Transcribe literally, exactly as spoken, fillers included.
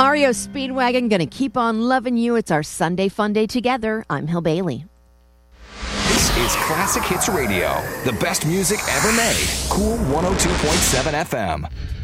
R E O Speedwagon, gonna keep on loving you. It's our Sunday fun day together. I'm Hill Bailey. This is Classic Hits Radio, the best music ever made. Cool one oh two point seven F M.